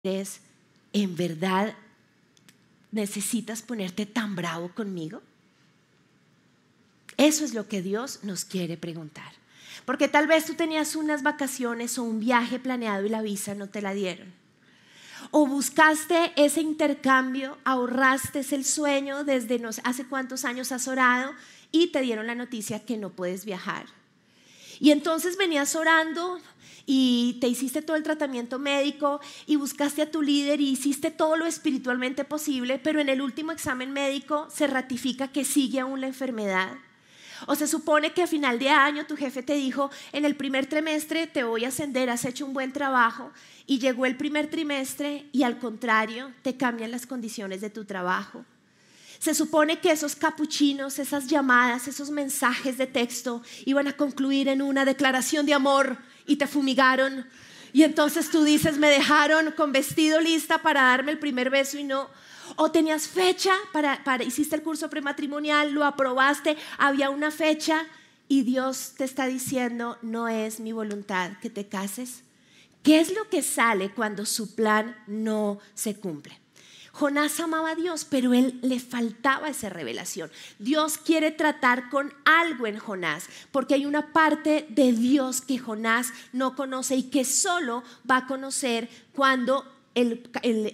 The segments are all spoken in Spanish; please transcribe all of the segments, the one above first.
es, ¿en verdad necesitas ponerte tan bravo conmigo? Eso es lo que Dios nos quiere preguntar. Porque tal vez tú tenías unas vacaciones o un viaje planeado y la visa no te la dieron. O buscaste ese intercambio, ahorraste el sueño desde no sé hace cuántos años has orado y te dieron la noticia que no puedes viajar. Y entonces venías orando y te hiciste todo el tratamiento médico y buscaste a tu líder y hiciste todo lo espiritualmente posible, pero en el último examen médico se ratifica que sigue aún la enfermedad. O se supone que a final de año tu jefe te dijo, en el primer trimestre te voy a ascender, has hecho un buen trabajo, y llegó el primer trimestre y al contrario te cambian las condiciones de tu trabajo. Se supone que esos capuchinos, esas llamadas, esos mensajes de texto iban a concluir en una declaración de amor y te fumigaron. Y entonces tú dices, me dejaron con vestido lista para darme el primer beso y no. O tenías fecha, hiciste el curso prematrimonial, lo aprobaste, había una fecha y Dios te está diciendo, no es mi voluntad que te cases. ¿Qué es lo que sale cuando su plan no se cumple? Jonás amaba a Dios, pero él le faltaba esa revelación. Dios quiere tratar con algo en Jonás, porque hay una parte de Dios que Jonás no conoce y que solo va a conocer cuando el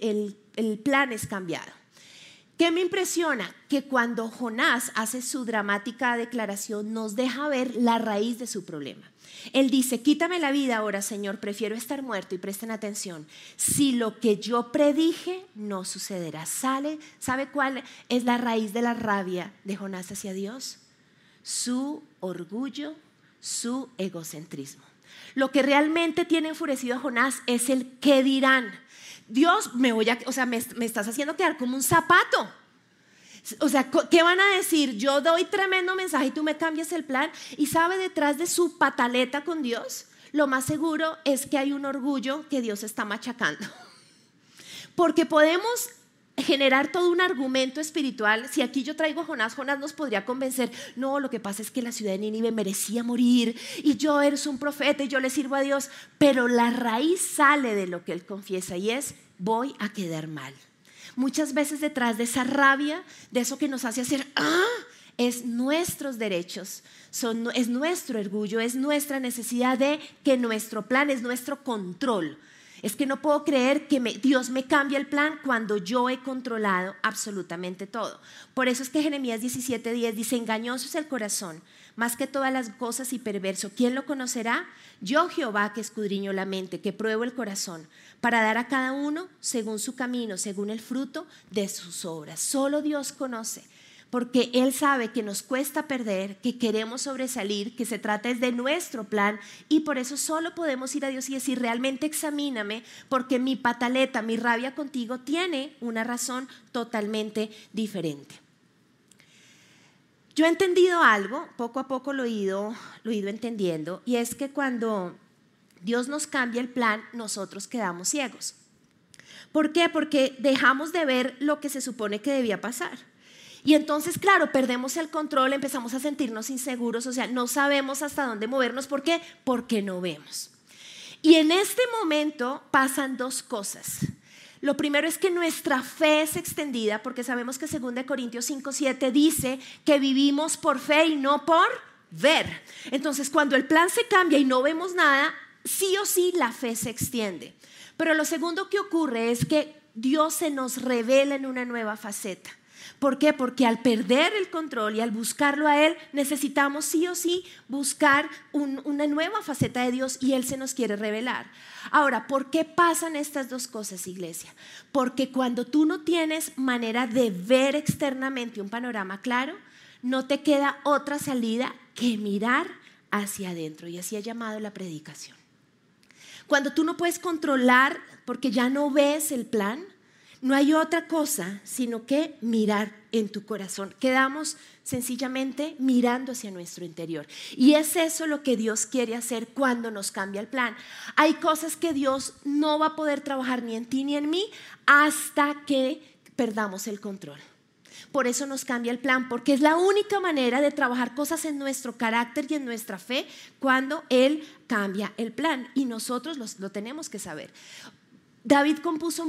plan es cambiado. ¿Qué me impresiona? Que cuando Jonás hace su dramática declaración nos deja ver la raíz de su problema. Él dice, quítame la vida ahora, Señor, prefiero estar muerto. Y presten atención, si lo que yo predije no sucederá. ¿Sabe cuál es la raíz de la rabia de Jonás hacia Dios? Su orgullo, su egocentrismo. Lo que realmente tiene enfurecido a Jonás es el qué dirán. Dios, me estás haciendo quedar como un zapato. O sea, ¿qué van a decir? Yo doy tremendo mensaje y tú me cambias el plan. Y sabe, detrás de su pataleta con Dios, lo más seguro es que hay un orgullo que Dios está machacando. Porque podemos generar todo un argumento espiritual. Si aquí yo traigo a Jonás, Jonás nos podría convencer, no, lo que pasa es que la ciudad de Nínive merecía morir y yo eres un profeta y yo le sirvo a Dios, pero la raíz sale de lo que él confiesa y es, voy a quedar mal. Muchas veces detrás de esa rabia, de eso que nos hace hacer, es nuestros derechos, es nuestro orgullo, es nuestra necesidad de que nuestro plan es nuestro control. Es que no puedo creer que Dios me cambie el plan cuando yo he controlado absolutamente todo. Por eso es que Jeremías 17:10 dice, engañoso es el corazón, más que todas las cosas y perverso. ¿Quién lo conocerá? Yo, Jehová, que escudriño la mente, que pruebo el corazón, para dar a cada uno según su camino, según el fruto de sus obras. Solo Dios conoce. Porque Él sabe que nos cuesta perder, que queremos sobresalir, que se trata de nuestro plan y por eso solo podemos ir a Dios y decir, realmente examíname porque mi pataleta, mi rabia contigo tiene una razón totalmente diferente. Yo he entendido algo, poco a poco lo he ido entendiendo, y es que cuando Dios nos cambia el plan, nosotros quedamos ciegos. ¿Por qué? Porque dejamos de ver lo que se supone que debía pasar. Y entonces, claro, perdemos el control, empezamos a sentirnos inseguros, o sea, no sabemos hasta dónde movernos. ¿Por qué? Porque no vemos. Y en este momento pasan dos cosas. Lo primero es que nuestra fe es extendida, porque sabemos que 2 Corintios 5:7 dice que vivimos por fe y no por ver. Entonces, cuando el plan se cambia y no vemos nada, sí o sí la fe se extiende. Pero lo segundo que ocurre es que Dios se nos revela en una nueva faceta. ¿Por qué? Porque al perder el control y al buscarlo a Él, necesitamos sí o sí buscar una nueva faceta de Dios y Él se nos quiere revelar. Ahora, ¿por qué pasan estas dos cosas, iglesia? Porque cuando tú no tienes manera de ver externamente un panorama claro, no te queda otra salida que mirar hacia adentro, y así ha llamado la predicación. Cuando tú no puedes controlar porque ya no ves el plan, no hay otra cosa sino que mirar en tu corazón. Quedamos sencillamente mirando hacia nuestro interior. Y es eso lo que Dios quiere hacer cuando nos cambia el plan. Hay cosas que Dios no va a poder trabajar ni en ti ni en mí hasta que perdamos el control. Por eso nos cambia el plan, porque es la única manera de trabajar cosas en nuestro carácter y en nuestra fe, cuando Él cambia el plan, y nosotros lo tenemos que saber. David compuso